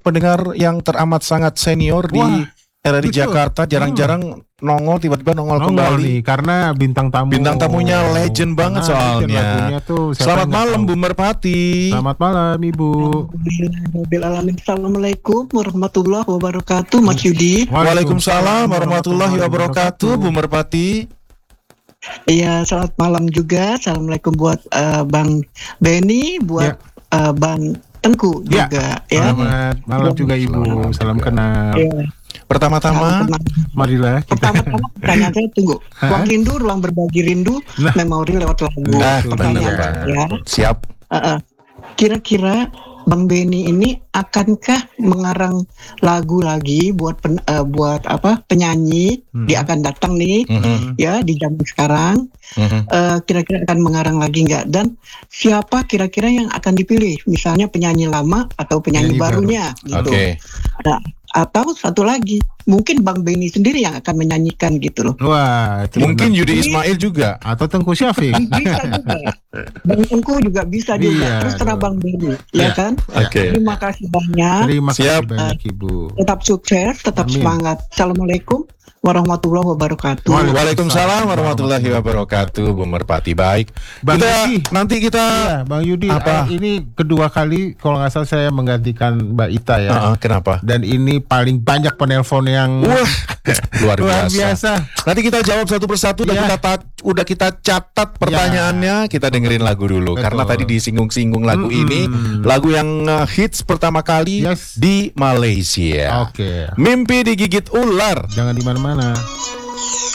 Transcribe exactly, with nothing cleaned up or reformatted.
pendengar yang teramat sangat senior di Wah, R R I betul. Jakarta. Jarang-jarang nongol, tiba-tiba nongol, Nongol kembali. nih, karena bintang tamu. Bintang tamunya legend banget Karena legend soalnya. lagunya tuh, siapa Selamat yang nggak malam tahu? Bu Merpati. Selamat malam Ibu. Alhamdulillah. Assalamualaikum warahmatullahi wabarakatuh, Mas Yudi. Waalaikumsalam warahmatullahi wabarakatuh Bu Merpati. Iya, selamat malam juga. Assalamualaikum buat eh, Bang Benny, buat eh, Bang Tengku Ya. juga ya. Selamat malam juga Ibu. Salam kenal. Iya. Pertama-tama, Salam kenal. Marilah kita. Pertama-tama pertanyaan saya tunggu. Hah? Ruang rindu, ruang berbagi rindu, Nah. memori lewat lagu. nah Pertanyaan benar saya, siap. eh, eh, kira-kira Bang Benny ini akankah mengarang lagu lagi buat pen- eh, buat apa penyanyi Hmm. dia akan datang nih Mhm, ya di zaman sekarang. mhm. Eh, kira-kira akan mengarang lagi nggak, dan siapa kira-kira yang akan dipilih, misalnya penyanyi lama atau penyanyi, Penyanyi baru. barunya gitu. Oke. Nah, atau satu lagi mungkin Bang Benny sendiri yang akan menyanyikan gitu loh. Wah, itu Mungkin benar. Yudi Ismail juga. Atau Tengku Syafiq. Bisa juga. Bang Tengku juga bisa juga. Iya, Terus terserah dong. Bang Benny, Iya. ya kan? Oke. Terima kasih banyak. Terima kasih Siap. banyak Ibu. Tetap sukses, tetap Amin. semangat. Assalamualaikum warahmatullahi wabarakatuh. Waalaikumsalam warahmatullahi wabarakatuh Bu Merpati. Baik. Bang Kita Yudi. nanti kita Ya, Bang Yudi, Apa? eh, ini kedua kali kalau nggak salah saya menggantikan Mbak Ita ya. Ah, ah, kenapa? Dan ini paling banyak penelpon yang Wah, luar luar biasa. biasa. Nanti kita jawab satu persatu. Udah Iya. kita ta- udah kita catat pertanyaannya. Kita dengerin lagu dulu. Betul. Karena tadi disinggung-singgung lagu Mm-mm. ini, lagu yang uh, hits pertama kali Yes. di Malaysia. Oke. Mimpi digigit ular. Jangan di mana-mana.